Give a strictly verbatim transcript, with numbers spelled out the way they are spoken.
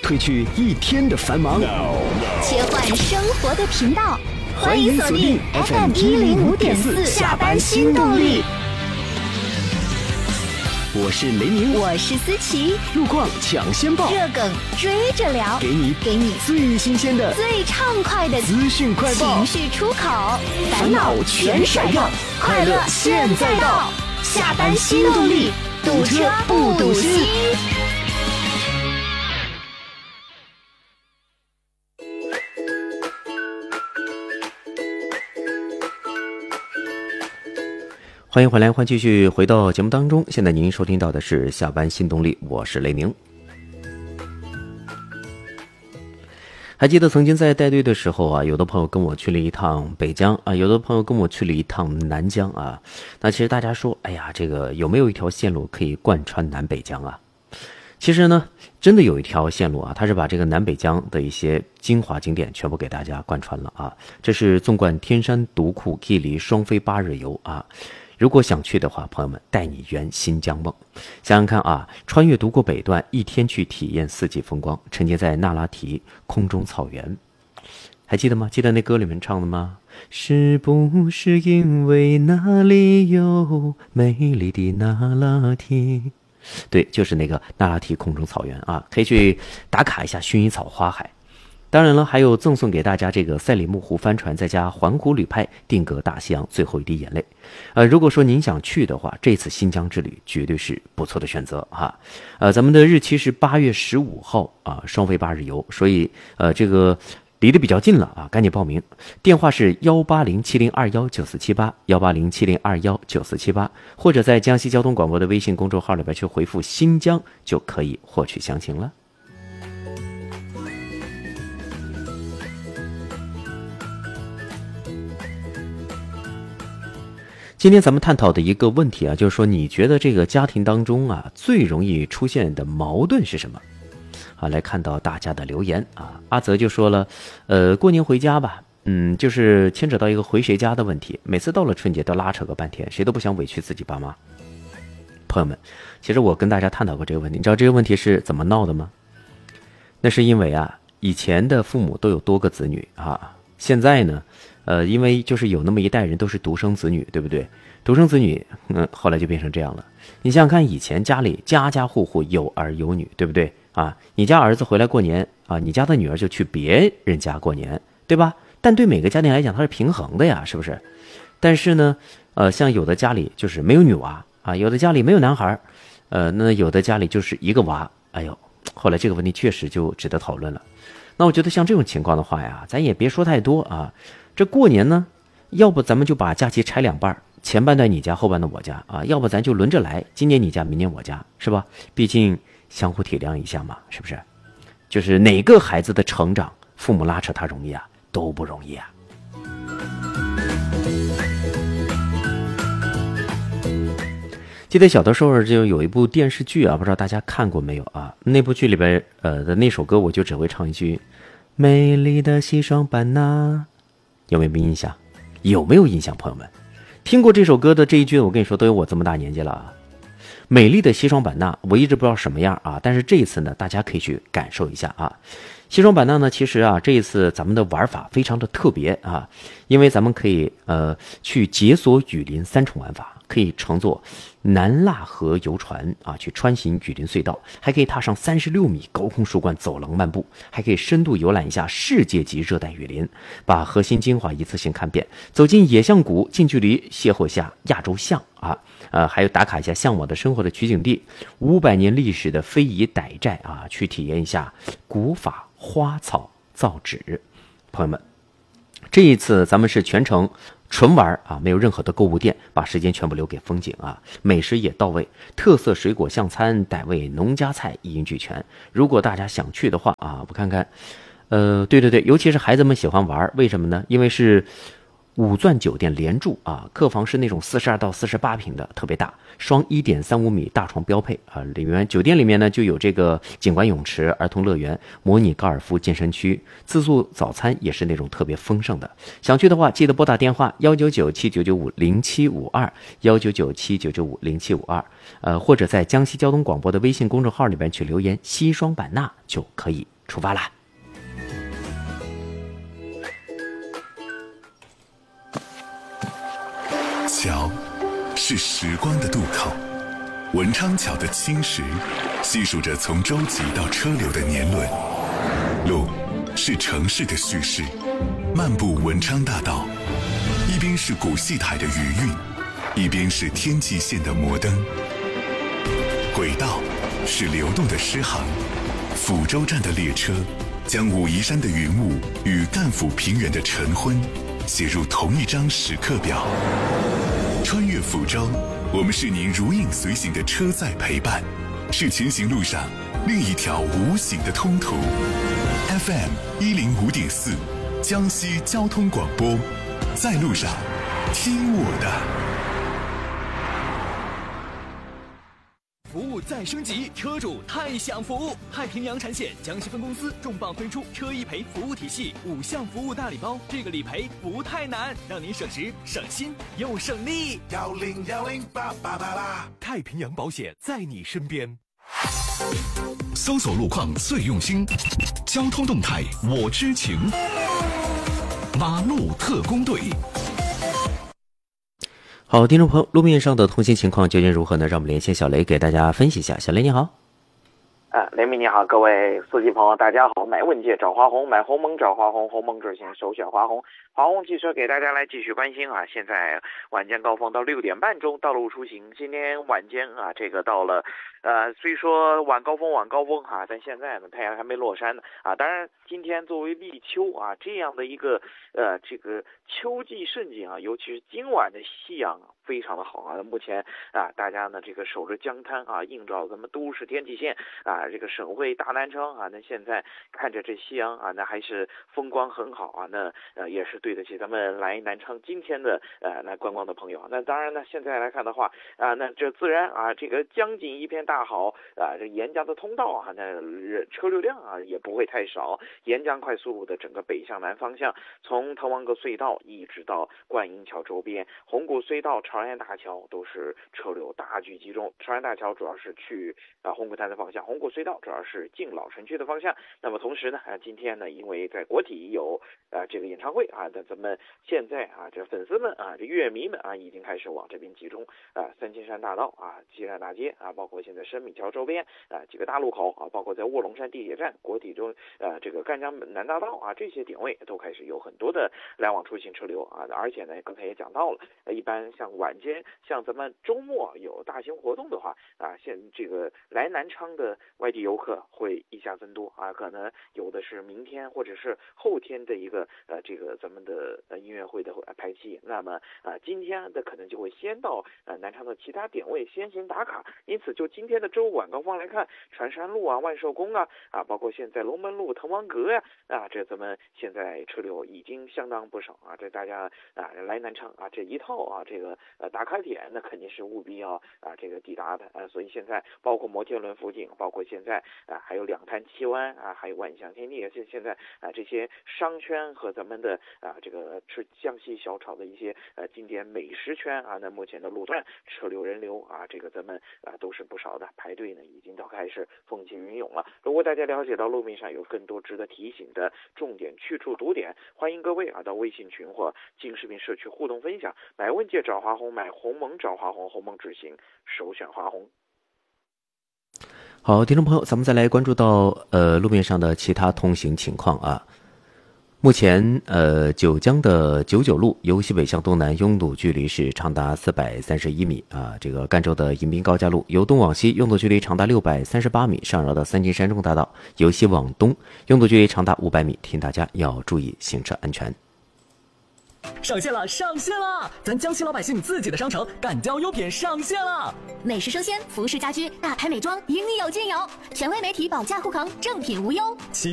褪去一天的繁忙， 切换生活的频道， 欢迎锁定 F M 一零五点四下班新动力。我是雷鸣， 我是思琪， 路况抢先报， 热梗追着聊， 给你给你最新鲜的、 最畅快的资讯快报， 情绪出口，烦恼全甩掉，快乐现在到，下班新动力，堵车不堵心。 欢迎回来，欢迎继续回到节目当中。现在您收听到的是下班新动力，我是雷鸣。还记得曾经在带队的时候啊，有的朋友跟我去了一趟北疆啊，有的朋友跟我去了一趟南疆啊。那其实大家说，哎呀，这个有没有一条线路可以贯穿南北疆啊？其实呢，真的有一条线路啊，它是把这个南北疆的一些精华景点全部给大家贯穿了啊。这是纵贯天山独库 K 离双飞八日游啊。如果想去的话，朋友们带你圆新疆梦。想想看啊，穿越独库北段，一天去体验四季风光，沉浸在那拉提空中草原。还记得吗？记得那歌里面唱的吗？是不是因为那里有美丽的那拉提？对，就是那个那拉提空中草原啊，可以去打卡一下薰衣草花海。当然了，还有赠送给大家这个赛里木湖帆船，再加环湖旅拍定格大西洋最后一滴眼泪。呃，如果说您想去的话，这次新疆之旅绝对是不错的选择哈。呃，咱们的日期是八月十五号啊，双飞八日游，所以呃这个离得比较近了啊，赶紧报名。电话是幺八零七零二幺九四七八幺八零七零二幺九四七八，或者在江西交通广播的微信公众号里边去回复新疆，就可以获取详情了。今天咱们探讨的一个问题啊，就是说你觉得这个家庭当中啊最容易出现的矛盾是什么？啊，来看到大家的留言啊，阿泽就说了，呃，过年回家吧，嗯，就是牵扯到一个回谁家的问题，每次到了春节都拉扯个半天，谁都不想委屈自己爸妈。朋友们，其实我跟大家探讨过这个问题，你知道这个问题是怎么闹的吗？那是因为啊，以前的父母都有多个子女啊，现在呢。呃，因为就是有那么一代人都是独生子女，对不对？独生子女，嗯，后来就变成这样了。你想想看，以前家里家家户户有儿有女，对不对啊？你家儿子回来过年啊，你家的女儿就去别人家过年，对吧？但对每个家庭来讲，它是平衡的呀，是不是？但是呢，呃，像有的家里就是没有女娃啊，有的家里没有男孩，呃，那有的家里就是一个娃，哎呦，后来这个问题确实就值得讨论了。那我觉得像这种情况的话呀，咱也别说太多啊。这过年呢，要不咱们就把假期拆两半，前半段你家，后半段我家啊，要不咱就轮着来，今年你家，明年我家，是吧？毕竟相互体谅一下嘛，是不是？就是哪个孩子的成长，父母拉扯他容易啊，都不容易啊。记得小的时候就有一部电视剧啊，不知道大家看过没有啊？那部剧里边呃的那首歌，我就只会唱一句：美丽的西双版纳。有没有印象？有没有印象？朋友们，听过这首歌的这一句，我跟你说，都有我这么大年纪了啊。美丽的西双版纳，我一直不知道什么样啊，但是这一次呢，大家可以去感受一下啊。西双版纳呢，其实啊，这一次咱们的玩法非常的特别啊，因为咱们可以呃去解锁雨林三重玩法，可以乘坐南腊河游船啊，去穿行雨林隧道，还可以踏上三十六米高空树冠走廊漫步，还可以深度游览一下世界级热带雨林，把核心精华一次性看遍，走进野象谷，近距离邂逅下亚洲象啊，呃，还有打卡一下向往的生活的取景地，五百年历史的非遗傣寨啊，去体验一下古法花草造纸。朋友们，这一次咱们是全程纯玩啊，没有任何的购物店，把时间全部留给风景啊，美食也到位，特色水果象餐、傣味农家菜一应俱全。如果大家想去的话啊，我看看，呃，对对对，尤其是孩子们喜欢玩，为什么呢？因为是五钻酒店联住啊，客房是那种四十二到四十八平的，特别大，双一点三五米大床标配啊。里面酒店里面呢就有这个景观泳池、儿童乐园、模拟高尔夫健身区，自助早餐也是那种特别丰盛的。想去的话，记得拨打电话幺九九七九九五零七五二幺九九七九九五零七五二，呃，或者在江西交通广播的微信公众号里边去留言西双版纳就可以出发啦！ 桥是时光的渡口，文昌桥的青石细数着从舟楫到车流的年轮。路是城市的叙事，漫步文昌大道，一边是古戏台的余韵，一边是天际线的摩登。轨道是流动的诗行，抚州站的列车将武夷山的云雾与赣抚平原的晨昏写入同一张时刻表。穿越抚州，我们是您如影随形的车载陪伴，是前行路上另一条无形的通途。F M 一零五点四，江西交通广播，在路上，听我的。 服务再升级，车主太享福！太平洋产险江西分公司重磅推出车一赔服务体系五项服务大礼包，这个理赔不太难，让您省时省心又省力。 幺零幺零八八八八，太平洋保险在你身边。 搜索路况最用心，交通动态我知情。马路特工队。 好，听众朋友，路面上的通行情况究竟如何呢？让我们连线小雷给大家分析一下。小雷你好。 啊，雷鸣你好，各位司机朋友大家好。买问界找华虹，买鸿蒙找华虹，鸿蒙之星首选华虹。华虹汽车给大家来继续关心啊，现在晚间高峰到六点半钟道路出行，今天晚间啊，这个到了，呃，虽说晚高峰晚高峰哈、啊，但现在呢太阳还没落山呢啊。当然，今天作为立秋啊这样的一个呃这个秋季盛景啊，尤其是今晚的夕阳非常的好啊。目前啊，大家呢这个守着江滩啊，映照咱们都市天际线啊，这个省会大南昌啊，那现在看着这夕阳啊，那还是风光很好啊，那呃也是对得起咱们来南昌今天的呃来观光的朋友。那当然呢，现在来看的话啊，那这自然啊，这个江景一片大好啊，这沿江的通道啊，那车流量啊也不会太少。沿江快速路的整个北向南方向，从滕王阁隧道一直到观音桥周边，红谷隧道、朝阳大桥都是车流大聚集中。朝阳大桥主要是去啊红谷滩的方向，红谷隧道主要是进老城区的方向。那么同时呢，啊今天呢，因为在国体有啊这个演唱会啊，那咱们现在啊这粉丝们啊这乐迷们啊已经开始往这边集中啊，三清山大道啊、西山大街啊，包括现在生命桥周边啊几个大路口啊，包括在卧龙山地铁站、国体中呃这个赣江南大道啊这些点位都开始有很多的来往出行车流啊，而且呢刚才也讲到了，一般像晚间像咱们周末有大型活动的话啊，现这个来南昌的外地游客会一下增多啊，可能有的是明天或者是后天的一个呃这个咱们的呃音乐会的排期，那么啊今天的可能就会先到呃南昌的其他点位先行打卡，因此就今天的周五晚高峰来看，船山路啊、万寿宫啊啊，包括现在龙门路、滕王阁呀啊，这咱们现在车流已经相当不少啊，这大家啊来南昌啊这一套啊这个呃打卡点那肯定是务必要啊这个抵达的啊，所以现在包括摩天轮附近，包括现在啊还有两滩七湾啊，还有万象天地，现现在啊这些商圈和咱们的啊这个吃江西小炒的一些呃经典美食圈啊，那目前的路段车流人流啊，这个咱们啊都是不少的，排队呢已经都开始风起云涌了。如果大家了解到路面上有更多值得提醒的重点去处堵点，欢迎各位啊到微信群或进视频社区互动分享。买问界找华虹，买鸿蒙找华虹，鸿蒙智行首选华虹。 好，听众朋友，咱们再来关注到呃路面上的其他通行情况啊。目前，呃，九江的九九路由西北向东南拥堵距离是长达四百三十一米啊。这个赣州的迎宾高架路由东往西拥堵距离长达六百三十八米，上饶的三金山中大道由西往东拥堵距离长达五百米，提醒大家要注意行车安全。 上线了，上线了！咱江西老百姓自己的商城赣江优品上线了， 美食生鲜、服饰家居、大牌美妆，应有尽有，权威媒体保驾护航，正品无忧。 旗